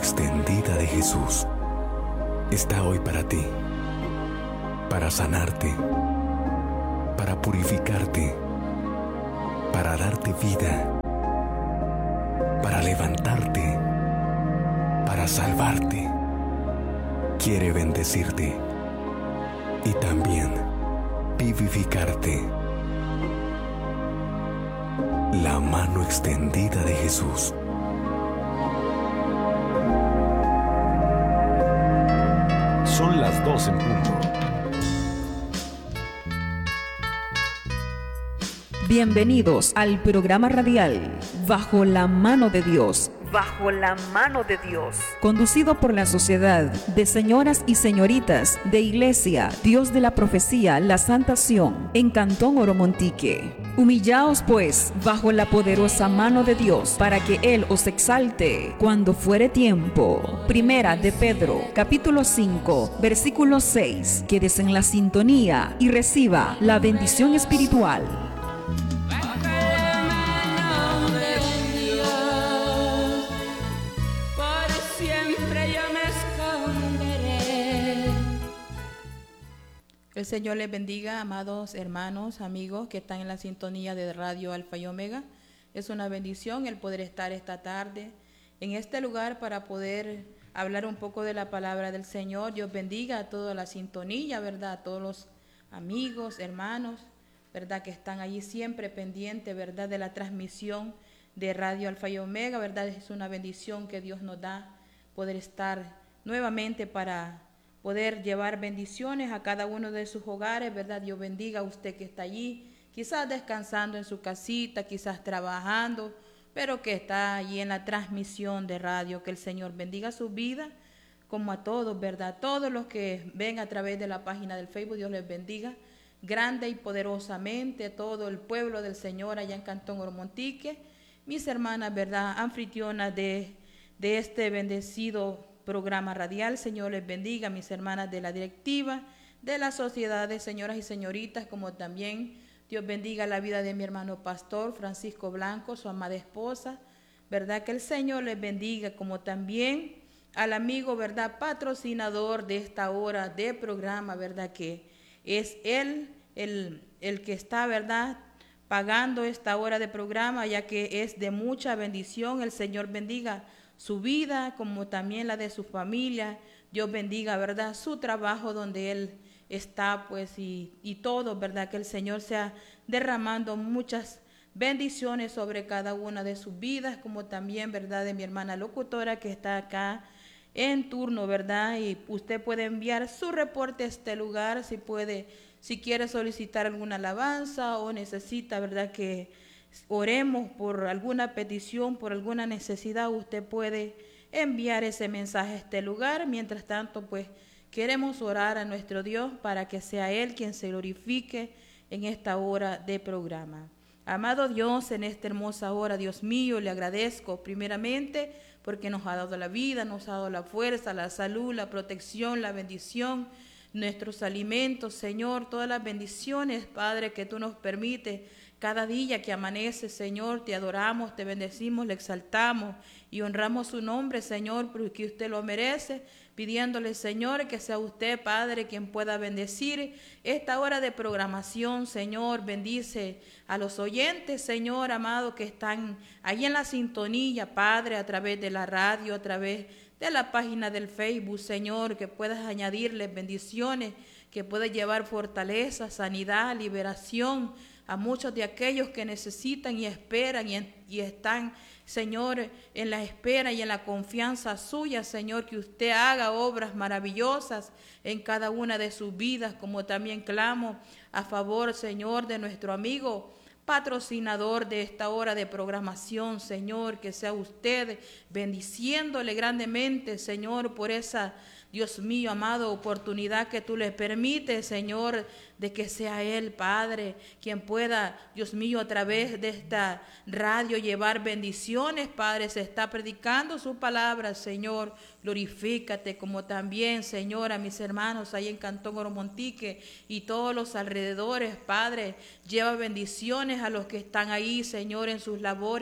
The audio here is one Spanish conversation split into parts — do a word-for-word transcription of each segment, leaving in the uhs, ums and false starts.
extendida de Jesús está hoy para ti, para sanarte, para purificarte, para darte vida, para levantarte, para salvarte. Quiere bendecirte y también vivificarte. La mano extendida de Jesús. Son las dos en punto. Bienvenidos al programa radial Bajo la Mano de Dios. Bajo la Mano de Dios. Conducido por la Sociedad de Señoras y Señoritas de Iglesia Dios de la Profecía La Santa Sion en Cantón Oromontique. Humillaos pues bajo la poderosa mano de Dios para que Él os exalte cuando fuere tiempo. Primera de Pedro, capítulo cinco, versículo seis. Quédese en la sintonía y reciba la bendición espiritual. El Señor les bendiga, amados hermanos, amigos que están en la sintonía de Radio Alfa y Omega. Es una bendición el poder estar esta tarde en este lugar para poder hablar un poco de la palabra del Señor. Dios bendiga a toda la sintonía, ¿verdad? A todos los amigos, hermanos, ¿verdad? Que están allí siempre pendientes, ¿verdad? De la transmisión de Radio Alfa y Omega, ¿verdad? Es una bendición que Dios nos da poder estar nuevamente para poder llevar bendiciones a cada uno de sus hogares, ¿verdad? Dios bendiga a usted que está allí, quizás descansando en su casita, quizás trabajando, pero que está allí en la transmisión de radio. Que el Señor bendiga su vida, como a todos, ¿verdad? Todos los que ven a través de la página del Facebook, Dios les bendiga grande y poderosamente. Todo el pueblo del Señor allá en Cantón Oromontique, mis hermanas, ¿verdad? Anfitrionas de, de este bendecido programa radial. Señor les bendiga, mis hermanas de la directiva, de la sociedad de señoras y señoritas, como también Dios bendiga la vida de mi hermano pastor Francisco Blanco, su amada esposa, ¿verdad? Que el Señor les bendiga, como también al amigo, ¿verdad? Patrocinador de esta hora de programa, ¿verdad? Que es él el, el que está, ¿verdad? Pagando esta hora de programa, ya que es de mucha bendición. El Señor bendiga su vida, como también la de su familia. Dios bendiga, ¿verdad? Su trabajo donde él está, pues, y, y todo, ¿verdad? Que el Señor sea derramando muchas bendiciones sobre cada una de sus vidas, como también, ¿verdad? De mi hermana locutora que está acá en turno, ¿verdad? Y usted puede enviar su reporte a este lugar, si puede, si quiere solicitar alguna alabanza o necesita, ¿verdad? Que oremos por alguna petición, por alguna necesidad, usted puede enviar ese mensaje a este lugar. Mientras tanto, pues, queremos orar a nuestro Dios para que sea Él quien se glorifique en esta hora de programa. Amado Dios, en esta hermosa hora, Dios mío, le agradezco primeramente porque nos ha dado la vida, nos ha dado la fuerza, la salud, la protección, la bendición, nuestros alimentos, Señor, todas las bendiciones, Padre, que tú nos permites. Cada día que amanece, Señor, te adoramos, te bendecimos, le exaltamos y honramos su nombre, Señor, porque usted lo merece, pidiéndole, Señor, que sea usted, Padre, quien pueda bendecir esta hora de programación. Señor, bendice a los oyentes, Señor, amado, que están ahí en la sintonía, Padre, a través de la radio, a través de la página del Facebook, Señor, que puedas añadirles bendiciones, que puedas llevar fortaleza, sanidad, liberación a muchos de aquellos que necesitan y esperan y, en, y están, Señor, en la espera y en la confianza suya, Señor, que usted haga obras maravillosas en cada una de sus vidas, como también clamo a favor, Señor, de nuestro amigo patrocinador de esta hora de programación, Señor, que sea usted bendiciéndole grandemente, Señor, por esa, Dios mío, amado, oportunidad que tú le permites, Señor, de que sea Él, Padre, quien pueda, Dios mío, a través de esta radio llevar bendiciones, Padre. Se está predicando su palabra, Señor, glorifícate, como también, Señor, a mis hermanos ahí en Cantón Oromontique y todos los alrededores, Padre, lleva bendiciones a los que están ahí, Señor, en sus labores,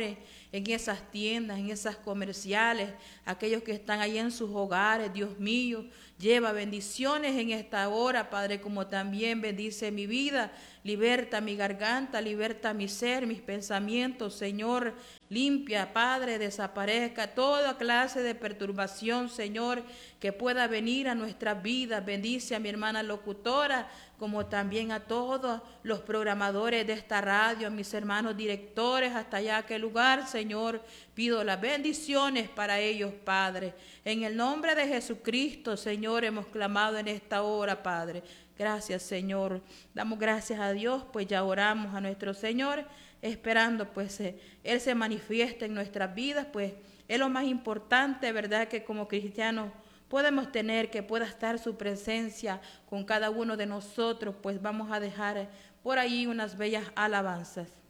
en esas tiendas, en esas comerciales, aquellos que están ahí en sus hogares, Dios mío. Lleva bendiciones en esta hora, Padre, como también bendice mi vida. Liberta mi garganta, liberta mi ser, mis pensamientos, Señor. Limpia, Padre, desaparezca toda clase de perturbación, Señor, que pueda venir a nuestras vidas. Bendice a mi hermana locutora, como también a todos los programadores de esta radio, a mis hermanos directores, hasta allá aquel lugar, Señor. Pido las bendiciones para ellos, Padre. En el nombre de Jesucristo, Señor, hemos clamado en esta hora, Padre. Gracias, Señor. Damos gracias a Dios, pues ya oramos a nuestro Señor, esperando pues eh, Él se manifieste en nuestras vidas, pues es lo más importante, ¿verdad? Que como cristianos podemos tener, que pueda estar su presencia con cada uno de nosotros, pues vamos a dejar por ahí unas bellas alabanzas.